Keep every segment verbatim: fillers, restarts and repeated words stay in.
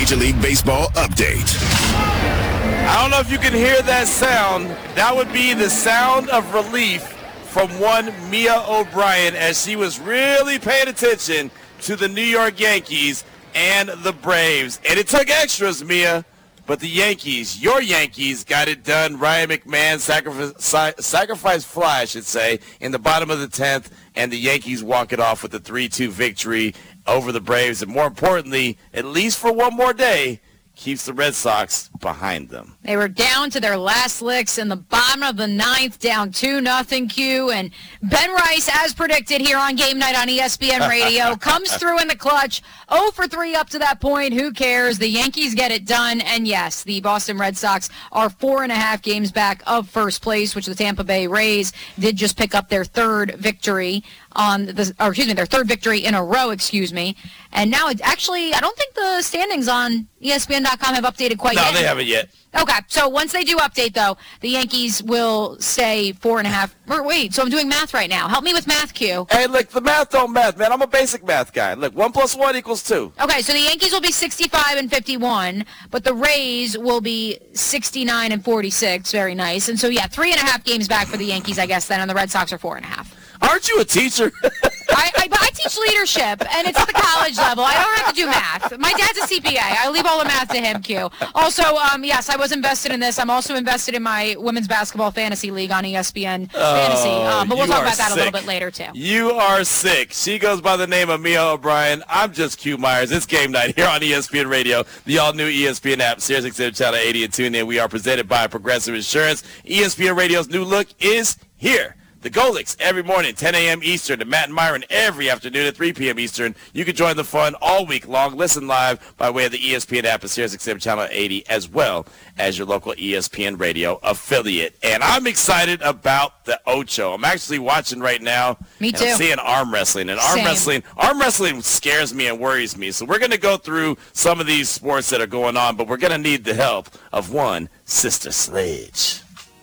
Major League Baseball update. I don't know if you can hear that sound. That would be the sound of relief from one Mia O'Brien as she was really paying attention to the New York Yankees and the Braves. And it took extras, Mia, but the Yankees, your Yankees, got it done. Ryan McMahon sacrifice, sacrifice fly, I should say, in the bottom of the tenth, and the Yankees walk it off with a three two victory over the Braves. And more importantly, at least for one more day, keeps the Red Sox behind them. They were down to their last licks in the bottom of the ninth, down two nothing Q. And Ben Rice, as predicted here on Game Night on E S P N Radio, comes through in the clutch. oh for three up to that point. Who cares? The Yankees get it done. And, yes, the Boston Red Sox are four and a half games back of first place, which the Tampa Bay Rays did just pick up their third victory on the, or excuse me, their third victory in a row, excuse me. And now it's actually, I don't think the standings on E S P N dot com have updated quite no, yet. No, they haven't yet. Okay, so once they do update, though, the Yankees will stay four and a half. Or wait, so I'm doing math right now. Help me with math, Q. Hey, look, the math don't math, man. I'm a basic math guy. Look, one plus one equals two. Okay, so the Yankees will be sixty-five and fifty-one, but the Rays will be sixty-nine and forty-six. Very nice. And so, yeah, three and a half games back for the Yankees, I guess, then, and the Red Sox are four and a half. Aren't you a teacher? I, I, I teach leadership, and it's at the college level. I don't have to do math. My dad's a C P A. I leave all the math to him, Q. Also, um, yes, I was invested in this. I'm also invested in my women's basketball fantasy league on E S P N oh, Fantasy. Um, but we'll talk about that sick. a little bit later, too. You are sick. She goes by the name of Mia O'Brien. I'm just Q Myers. It's Game Night here on E S P N Radio, the all-new E S P N app, Sirius X M Channel eighty, and tune in. We are presented by Progressive Insurance. E S P N Radio's new look is here. The Golics every morning, ten a.m. Eastern, to Matt and Myron every afternoon at three p.m. Eastern. You can join the fun all week long. Listen live by way of the E S P N app at Sirius X M Channel eighty, as well as your local E S P N Radio affiliate. And I'm excited about the Ocho. I'm actually watching right now. Me too. I'm seeing arm wrestling. And arm Same. wrestling, arm wrestling scares me and worries me. So we're going to go through some of these sports that are going on, but we're going to need the help of one Sister Sledge.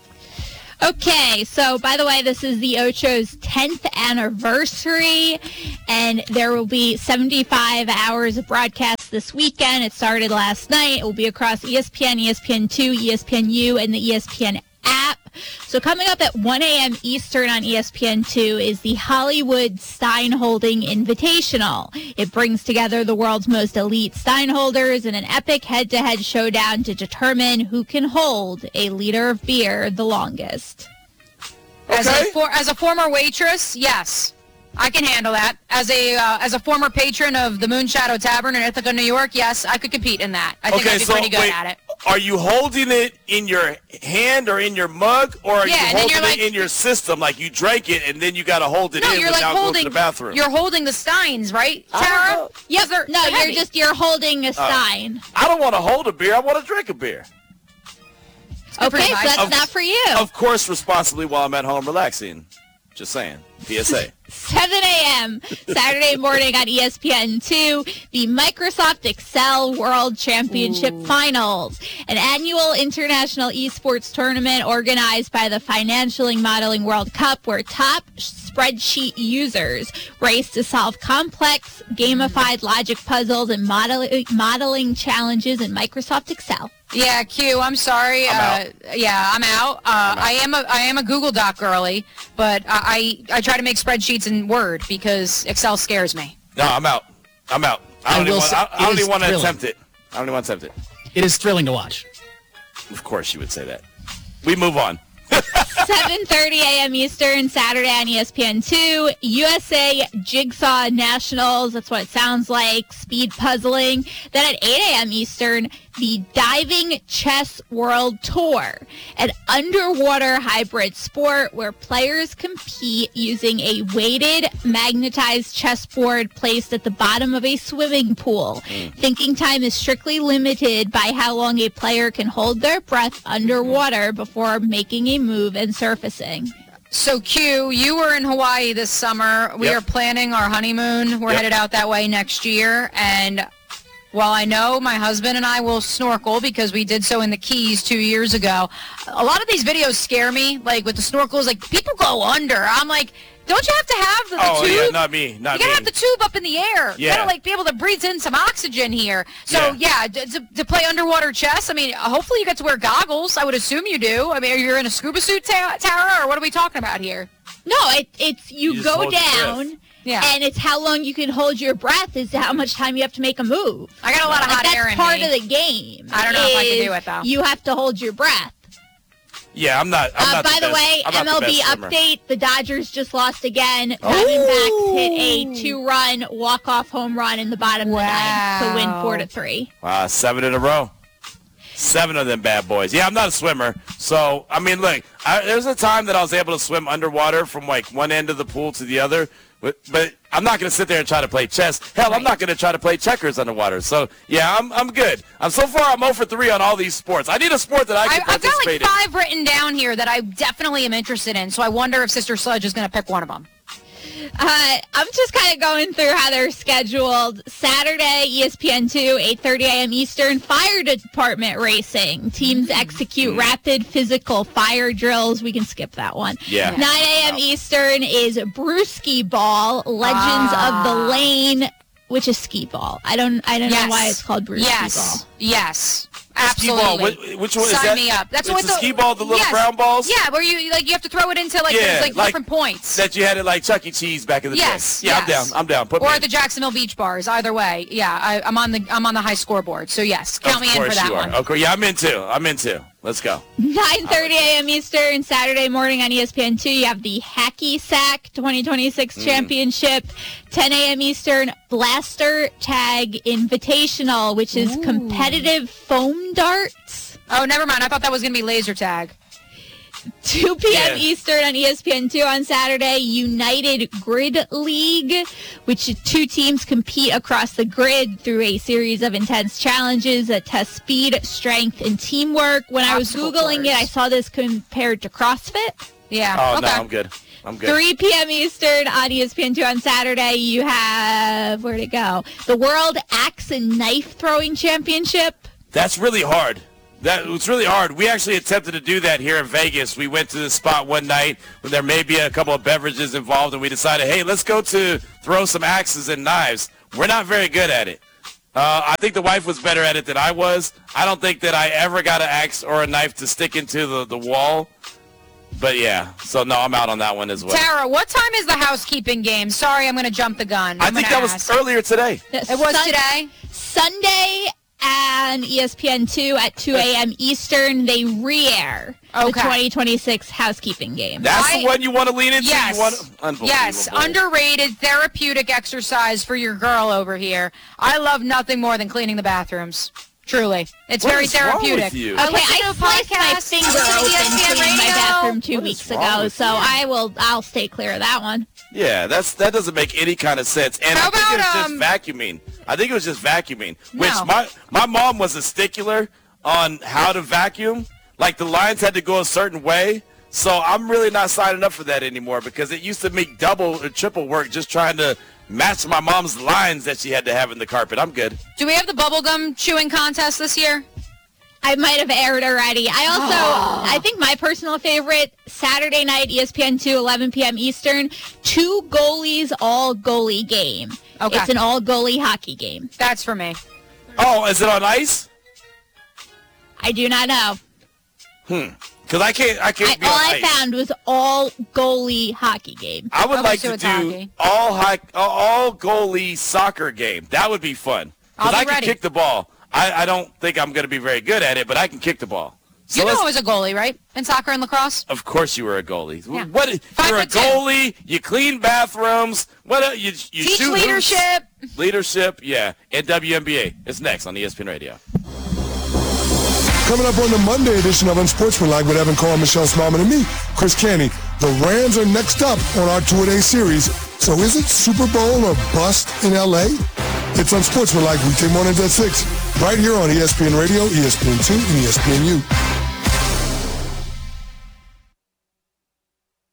Okay, so by the way, this is the Ocho's tenth anniversary, and there will be seventy-five hours of broadcast this weekend. It started last night. It will be across E S P N, E S P N two, E S P N U, and the E S P N app. So coming up at one a.m. Eastern on E S P N two is the Hollywood Steinholding Invitational. It brings together the world's most elite Steinholders in an epic head-to-head showdown to determine who can hold a liter of beer the longest. As, Okay. a, for, as a former waitress, yes, I can handle that. As a uh, as a former patron of the Moonshadow Tavern in Ithaca, New York, yes, I could compete in that. I think Okay, I'd be so pretty good wait, at it. are you holding it in your hand or in your mug, or are Yeah, you and then holding you're it like- in your system, like you drank it and then you got to hold it No, in you're like without going holding. to the bathroom? You're holding the Steins, right, I don't Tara? know. Yes, they're No, they're you're heavy. just, you're holding a Stein. I don't want to hold a beer. I want to drink a beer. Okay, pretty so nice. that's Of- not for you. Of course, responsibly while I'm at home relaxing. Just saying. P S A. seven a.m. Saturday morning on E S P N two, the Microsoft Excel World Championship Ooh. Finals, an annual international esports tournament organized by the Financial Modeling World Cup, where top spreadsheet users race to solve complex, gamified logic puzzles and modeling, modeling challenges in Microsoft Excel. Yeah, Q. I'm sorry. I'm uh, yeah, I'm out. Uh, I'm out. I am a I am a Google Doc girly, but I I, I try to make spreadsheets in Word because Excel scares me. No, I'm out. I'm out. I I don't even will want, say, I, I it don't is even want to thrilling. attempt it. I don't even want to attempt it. It is thrilling to watch. Of course you would say that. We move on. seven thirty a.m. Eastern, Saturday on E S P N two, U S A Jigsaw Nationals, that's what it sounds like, speed puzzling. Then at eight a.m. Eastern, the Diving Chess World Tour, an underwater hybrid sport where players compete using a weighted, magnetized chessboard placed at the bottom of a swimming pool. Thinking time is strictly limited by how long a player can hold their breath underwater before making a move and surfacing. So, Q, you were in Hawaii this summer. We Yep. are planning our honeymoon. We're Yep. headed out that way next year. And while I know my husband and I will snorkel because we did so in the Keys two years ago, a lot of these videos scare me, like with the snorkels. Like, people go under. I'm like, Don't you have to have the, the oh, tube? yeah, not me. Not you gotta me. have the tube up in the air. Yeah. You gotta like be able to breathe in some oxygen here. So yeah, yeah to, to play underwater chess. I mean, hopefully you get to wear goggles. I would assume you do. I mean, are you in a scuba suit, Ta- Tara, or what are we talking about here? No, it, it's you, You just go hold your down. breath. Yeah. And it's how long you can hold your breath is how much time you have to make a move. I got a lot of Like, hot air in That's part me. of the game. I don't know if I can is do it, though. You have to hold your breath. Yeah, I'm not. I'm Uh, not by the, the, best, way, I'm not M L the B best swimmer. update, the Dodgers just lost again. Diamondbacks hit a two-run walk-off home run in the bottom of the ninth to win Wow. four to three. Wow, seven in a row. Seven of them bad boys. Yeah, I'm not a swimmer. So, I mean, look, I, there's a time that I was able to swim underwater from, like, one end of the pool to the other. But, but I'm not going to sit there and try to play chess. Hell, I'm not going to try to play checkers underwater. So, yeah, I'm I'm good. I'm So far, I'm zero for three on all these sports. I need a sport that I can I, I've got participate like five written down here that I definitely am interested in. So I wonder if Sister Sludge is going to pick one of them. Uh, I'm just kind of going through how they're scheduled. Saturday, E S P N two, eight thirty a.m. Eastern, fire department racing. Teams execute rapid physical fire drills. We can skip that one. Yeah. nine a.m. Eastern is Brewski Ball, Legends Ah. of the Lane, which is skee ball. I don't I don't Yes. know why it's called Brewski Yes. Ball. Yes. Skee ball. Absolutely. Wh- Which one is Sign that? me up. That's it's what the the skee ball, the little yes. brown balls? Yeah, where you like you have to throw it into like Yeah, there's like, like- different points. That you had at, like, Chuck E. Cheese back in the Yes. day. Yeah, yes. I'm down. I'm down. Put me or in. the Jacksonville Beach Bars. Either way, yeah, I, I'm on the I'm on the high scoreboard. So yes, count Of me in for course that you are. one. Okay, yeah, I'm in too. I'm in too. Let's go. nine thirty a.m. Eastern, Saturday morning on E S P N two. You have the Hacky Sack twenty twenty-six Mm. Championship. ten a.m. Eastern, Blaster Tag Invitational, which is Ooh. competitive foam darts. Oh, never mind. I thought that was gonna be laser tag. two p.m. Yeah. Eastern on E S P N two on Saturday, United Grid League, which two teams compete across the grid through a series of intense challenges that test speed, strength, and teamwork. When I was Obstacle Googling it, course. I saw this compared to CrossFit. Yeah. Oh, okay. no, I'm good. I'm good. three p.m. Eastern on E S P N two on Saturday, you have, where'd it go? The World Axe and Knife Throwing Championship. That's really hard. That it's really hard. We actually attempted to do that here in Vegas. We went to the spot one night when there may be a couple of beverages involved, and we decided, hey, let's go to throw some axes and knives. We're not very good at it. Uh, I think the wife was better at it than I was. I don't think that I ever got an axe or a knife to stick into the, the wall. But, yeah, so, no, I'm out on that one as well. Tara, what time is the housekeeping game? Sorry, I'm going to jump the gun. I I'm think gonna that was ask. earlier today. It was Sun- today. Sunday on E S P N two at two a.m. Eastern, they re-air the Okay. twenty twenty-six housekeeping game. That's I- the one you want to lean into? Yes. You want, unbelievable. Yes. Underrated therapeutic exercise for your girl over here. I love nothing more than cleaning the bathrooms. Truly. It's What very is wrong therapeutic. with you? I Okay, listen I to a sliced my podcast, finger I listen to open E S P N cleaning my radio. bathroom two What is weeks wrong ago, with so you? I will. I'll stay clear of that one. Yeah, that's that doesn't make any kind of sense. And How I think it was about, just um, vacuuming. I think it was just vacuuming. Which No. my my mom was a stickler on how to vacuum. Like the lines had to go a certain way. So I'm really not signing up for that anymore because it used to make double or triple work just trying to match my mom's lines that she had to have in the carpet. I'm good. Do we have the bubblegum chewing contest this year? I might have aired already. I also, I think my personal favorite, Saturday night, E S P N two, eleven p.m. Eastern, two goalies, all goalie game. Okay. It's an all goalie hockey game. That's for me. Oh, is it on ice? I do not know. Because I can't. I can't I, be all on I ice. found was all goalie hockey game. I would Okay, like so to it's do hockey. all high, all goalie soccer game. That would be fun. I'll Because be I can ready. kick the ball. I, I don't think I'm going to be very good at it, but I can kick the ball. So You know let's- I was a goalie, right? In soccer and lacrosse? Of course you were a goalie. Yeah. What? Five You're a foot two. goalie. You clean bathrooms. What? el- You you Teach shoot hoops. leadership. Leadership. Yeah. And W N B A. It's next on E S P N Radio. Coming up on the Monday edition of Unsportsmanlike with Evan Cole, Michelle Smallman, and me, Chris Canny. The Rams are next up on our two-a-day series. So is it Super Bowl or bust in L A? It's Unsportsmanlike weekday mornings at six, right here on E S P N Radio, E S P N two, and E S P N U.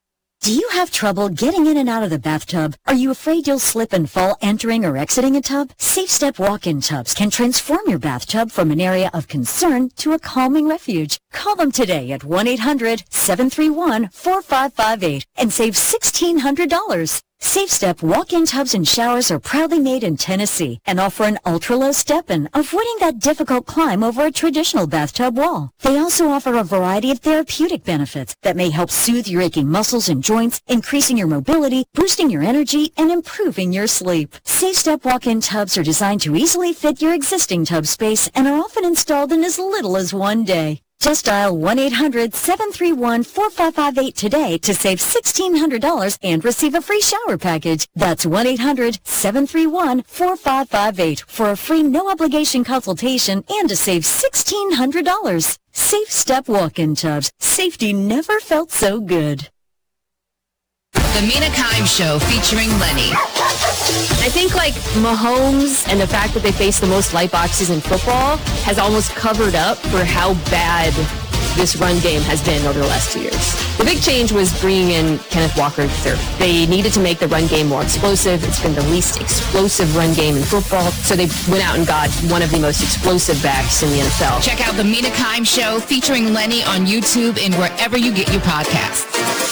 Do you have trouble getting in and out of the bathtub? Are you afraid you'll slip and fall entering or exiting a tub? Safe Step walk-in tubs can transform your bathtub from an area of concern to a calming refuge. Call them today at one eight hundred seven three one four five five eight and save sixteen hundred dollars. Safe Step walk-in tubs and showers are proudly made in Tennessee and offer an ultra-low step-in, avoiding that difficult climb over a traditional bathtub wall. They also offer a variety of therapeutic benefits that may help soothe your aching muscles and joints, increasing your mobility, boosting your energy, and improving your sleep. Safe Step walk-in tubs are designed to easily fit your existing tub space and are often installed in as little as one day. Just dial one eight hundred seven three one four five five eight today to save sixteen hundred dollars and receive a free shower package. That's one eight hundred seven three one four five five eight for a free no-obligation consultation and to save sixteen hundred dollars. Safe Step walk-in tubs. Safety never felt so good. The Mina Kimes Show featuring Lenny. I think, like, Mahomes and the fact that they face the most light boxes in football has almost covered up for how bad this run game has been over the last two years. The big change was bringing in Kenneth Walker the third. They needed to make the run game more explosive. It's been the least explosive run game in football, so they went out and got one of the most explosive backs in the N F L. Check out The Mina Kimes Show featuring Lenny on YouTube and wherever you get your podcasts.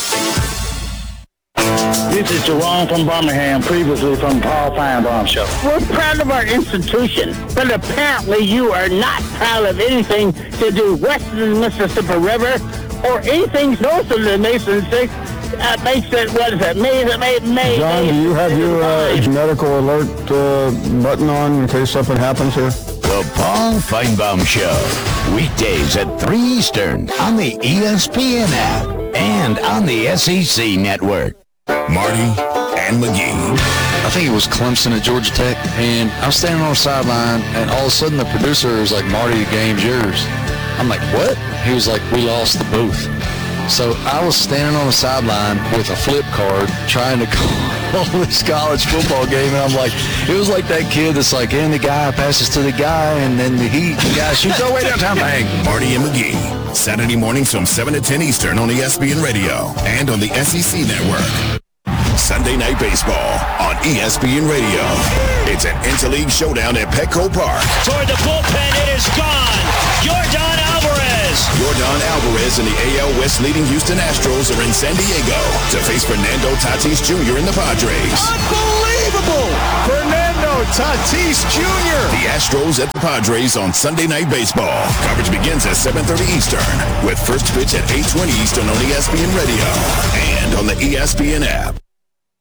This is Jerome from Birmingham, previously from Paul Feinbaum Show. We're proud of our institution, but apparently you are not proud of anything to do west of the Mississippi River or anything north of the Mason Six. Uh, makes it, what is it, May, May, May, John, do you have your uh, medical alert uh, button on in case something happens here? The Paul Feinbaum Show. Weekdays at three Eastern on the E S P N app and on the S E C network. Marty and McGee. I think it was Clemson at Georgia Tech, and I was standing on the sideline, and all of a sudden the producer was like, Marty, the game's yours. I'm like, what? He was like, we lost the booth. So I was standing on the sideline with a flip card trying to call this college football game, and I'm like, it was like that kid that's like, and the guy passes to the guy, and then the, he, the guy shoots all the way downtown. Bang. Marty and McGee. Saturday mornings from seven to ten Eastern on E S P N Radio and on the S E C network. Sunday Night Baseball on E S P N Radio. It's an interleague showdown at Petco Park. Toward the bullpen, it is gone. Yordan Alvarez. Yordan Alvarez and the A L West leading Houston Astros are in San Diego to face Fernando Tatis Junior and the Padres. Unbelievable! Fernando Tatis Junior The Astros at the Padres on Sunday Night Baseball. Coverage begins at seven thirty Eastern with first pitch at eight twenty Eastern on E S P N Radio and on the E S P N app.